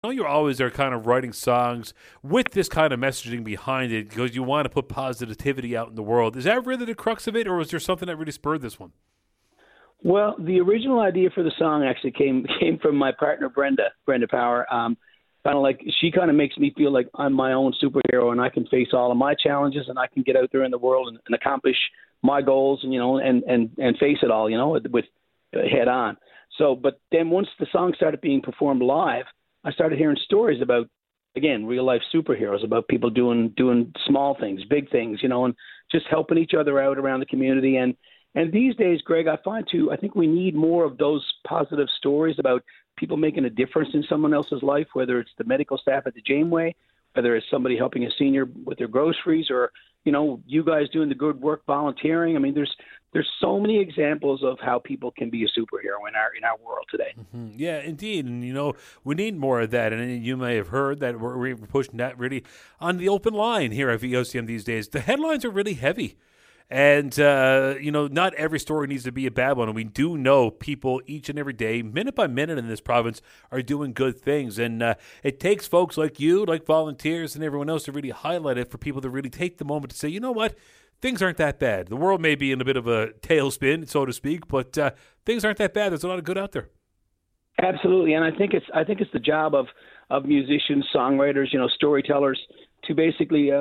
know you always are kind of writing songs with this kind of messaging behind it because you want to put positivity out in the world. Is that really the crux of it, or was there something that really spurred this one? Well, the original idea for the song actually came from my partner Brenda Power. Kind of like she kind of makes me feel like I'm my own superhero and I can face all of my challenges and I can get out there in the world and accomplish my goals and and face it all with head on. So, but then once the song started being performed live, I started hearing stories about, again, real life superheroes, about people doing small things, big things, and just helping each other out around the community. And these days, Greg, I think we need more of those positive stories about people making a difference in someone else's life, whether it's the medical staff at the Janeway, whether it's somebody helping a senior with their groceries, or, you guys doing the good work volunteering. I mean, there's so many examples of how people can be a superhero in our world today. Mm-hmm. Yeah, indeed. And, we need more of that. And you may have heard that we're pushing that really on the open line here at VOCM these days. The headlines are really heavy. And, not every story needs to be a bad one. And we do know people each and every day, minute by minute in this province, are doing good things. And it takes folks like you, like volunteers and everyone else, to really highlight it for people to really take the moment to say, you know what? Things aren't that bad. The world may be in a bit of a tailspin, so to speak, but things aren't that bad. There's a lot of good out there. Absolutely. And I think it's the job of musicians, songwriters, storytellers, to basically,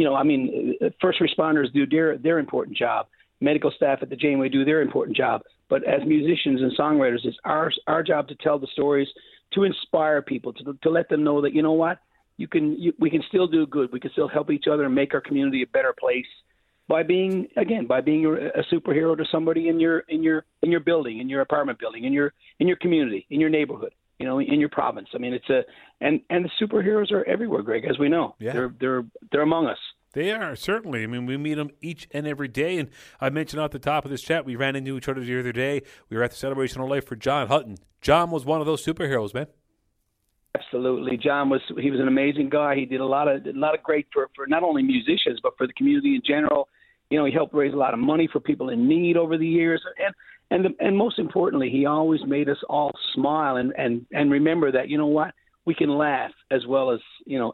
first responders do their important job. Medical staff at the Janeway do their important job. But as musicians and songwriters, it's our job to tell the stories, to inspire people, to let them know that, you know what, we can still do good. We can still help each other and make our community a better place by being a superhero to somebody in your building, in your apartment building, in your community, in your neighborhood, in your province. I mean, and the superheroes are everywhere, Greg, as we know. Yeah. They're among us. They are, certainly. I mean, we meet them each and every day. And I mentioned at the top of this chat, we ran into each other the other day. We were at the Celebration of Life for John Hutton. John was one of those superheroes, man. Absolutely. John was an amazing guy. He did a lot of great for not only musicians, but for the community in general. He helped raise a lot of money for people in need over the years. And most importantly, he always made us all smile and remember that, you know what, we can laugh as well as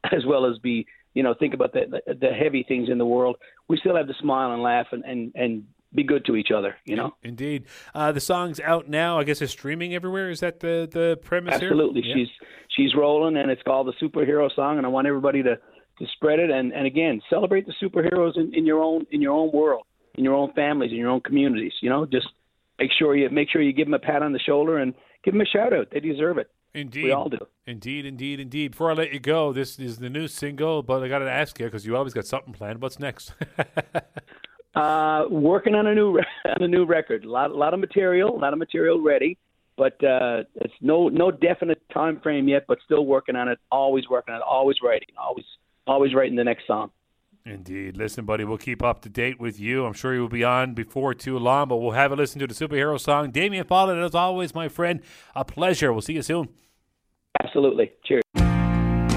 be, think about the heavy things in the world. We still have to smile and laugh and be good to each other, Indeed. The song's out now. I guess it's streaming everywhere. Is that the premise here? Absolutely. Yeah. She's rolling, and it's called the Superhero Song, and I want everybody to spread it and again, celebrate the superheroes in your own world, in your own families, in your own communities. Just make sure you give them a pat on the shoulder and give them a shout out. They deserve it. Indeed. We all do. Indeed. Before I let you go, this is the new single, but I got to ask you because you always got something planned. What's next? Working on a new record. A lot of material ready, but it's no definite time frame yet. But still working on it. Always working on it. Always writing. Always writing the next song. Indeed. Listen, buddy, we'll keep up to date with you. I'm sure you'll be on before too long, but we'll have a listen to the Superhero Song. Damian Follett, as always, my friend, a pleasure. We'll see you soon. Absolutely. Cheers.